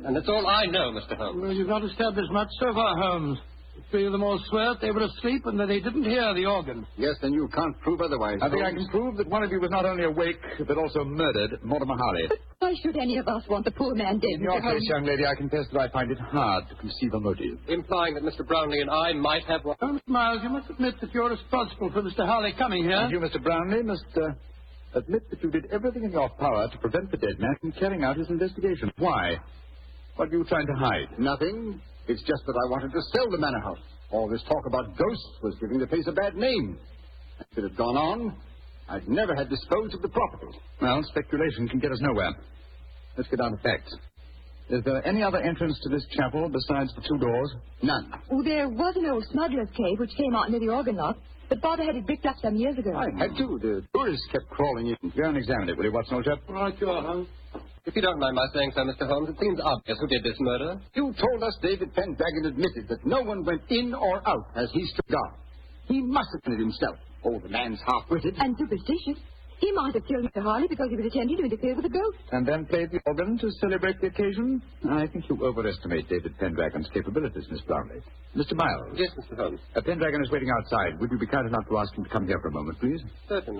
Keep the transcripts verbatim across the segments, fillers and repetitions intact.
And that's all I know, Mister Holmes. Well, you've not established much so far, Holmes. Three of them all swear they were asleep and that they didn't hear the organ. Yes, then you can't prove otherwise. I think I can prove that one of you was not only awake, but also murdered Mortimer Harley. Why should any of us want the poor man dead, In your Mister case, Holmes? young lady, I confess that I find it hard to conceive a motive. Implying that Mister Brownlee and I might have one. Oh, Mister Miles, you must admit that you're responsible for Mister Harley coming here. And you, Mister Brownlee, must uh, admit that you did everything in your power to prevent the dead man from carrying out his investigation. Why? What were you trying to hide? Nothing. It's just that I wanted to sell the manor house. All this talk about ghosts was giving the place a bad name. If it had gone on, I'd never had disposed of the property. Well, speculation can get us nowhere. Let's get down to facts. Is there any other entrance to this chapel besides the two doors? None. Oh, there was an old smuggler's cave which came out near the organ loft, but Father had it bricked up some years ago. I had to. The tourists kept crawling in. Go and examine it, will you, Watson, old chap? Right, you are, Holmes. If you don't mind my saying so, Mister Holmes, it seems obvious who did this murder. You told us David Pendragon admitted that no one went in or out as he stood guard. He must have done it himself. Oh, the man's half-witted. And superstitious. He might have killed Mister Harley because he was attempting to interfere with the ghost. And then played the organ to celebrate the occasion? I think you overestimate David Pendragon's capabilities, Miss Brownlee. Mister Miles. Yes, Mister Holmes. Uh, Pendragon is waiting outside. Would you be kind enough to ask him to come here for a moment, please? Certainly.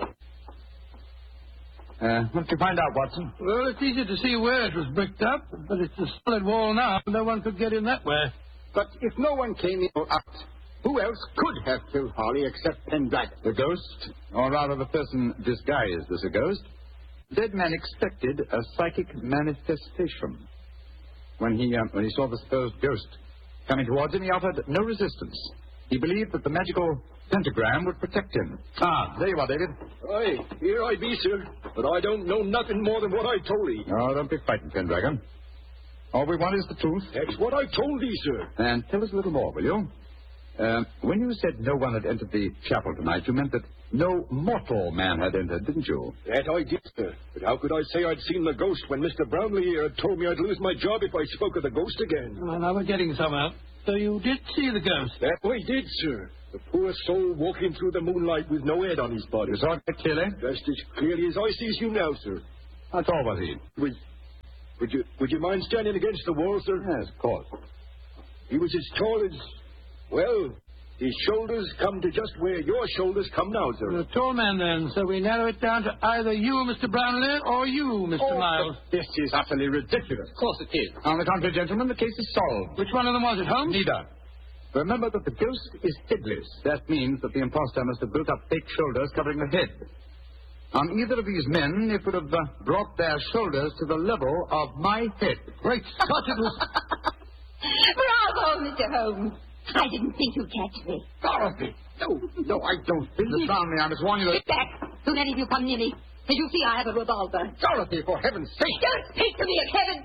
Uh, what did you find out, Watson? Well, it's easy to see where it was bricked up, but it's a solid wall now. No one could get in that way. But if no one came in or out, who else could have killed Harley except Pendragon? The ghost, or rather the person disguised as a ghost. The dead man expected a psychic manifestation. When he, uh, when he saw the supposed ghost coming towards him, he offered no resistance. He believed that the magical pentagram would protect him. Ah, there you are, David. Aye, here I be, sir. But I don't know nothing more than what I told thee. No, don't be frightened, Pendragon. All we want is the truth. That's what I told thee, sir. And tell us a little more, will you? Uh, when you said no one had entered the chapel tonight, you meant that no mortal man had entered, didn't you? That I did, sir. But how could I say I'd seen the ghost when Mister Brownlee here had told me I'd lose my job if I spoke of the ghost again? Well, now we're getting somewhere. So you did see the ghost? That I did, sir. The poor soul walking through the moonlight with no head on his body. You saw it clearly? Just as clearly as I sees you now, sir. How tall was he? Would, would you would you mind standing against the wall, sir? Yes, of course. He was as tall as, well, his shoulders come to just where your shoulders come now, sir. A tall man, then, so we narrow it down to either you, Mister Brownlee, or you, Mister Oh, Miles. This is utterly ridiculous. Of course it is. On the contrary, gentlemen, the case is solved. Which one of them was it, Holmes? Neither. Remember that the ghost is headless. That means that the impostor must have built up fake shoulders covering the head. On either of these men, it would have uh, brought their shoulders to the level of my head. Great Scott, it was... Bravo, Mister Holmes. I didn't think you'd catch me. Dorothy! No, no, I don't. Miss Brownlee, I must warn you that... Get back. Don't any of you come near me. As you see, I have a revolver. Dorothy, for heaven's sake! Don't speak to me of heaven.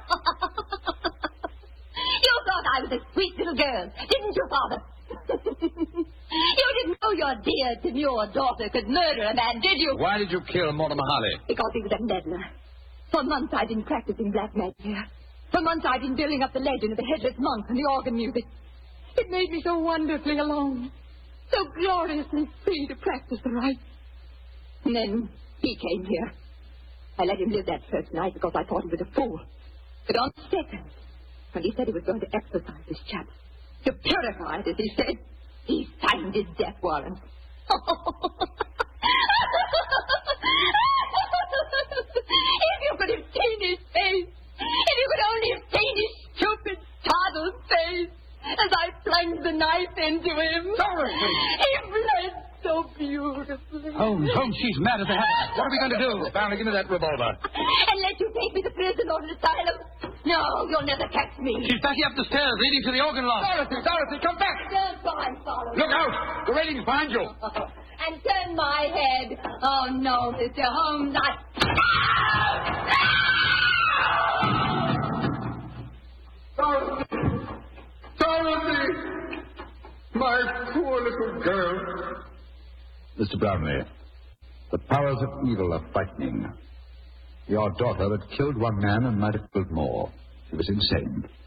You thought I was a sweet little girl, didn't you, Father? You didn't know your dear, demure daughter could murder a man, did you? Why did you kill Mortimer Harley? Because he was a meddler. For months I've been practicing black magic here. For months I've been building up the legend of the headless monk and the organ music. It made me so wonderfully alone, so gloriously free to practice the right. And then he came here. I let him live that first night because I thought he was a fool. But on the second, when he said he was going to exorcise this chap, to purify it, as he said, he signed his death warrant. If you could have seen his face, if you could only have seen his stupid, startled face, as I plunged the knife into him. Dorothy! He bled so beautifully. Holmes, Holmes, she's mad as a hatter. What are we going to do? Brownlee, give me that revolver. And let you take me to prison or an asylum? No, you'll never catch me. She's backing up the stairs, leading to the organ loft. Dorothy, Dorothy, come back! Stand by, follow. Look out! The railing's behind you. And turn my head. Oh, no, Mister Holmes, I... Dorothy! Dorothy! My poor little girl. Mister Brownlee, the powers of evil are frightening. Your daughter had killed one man and might have killed more. She was insane.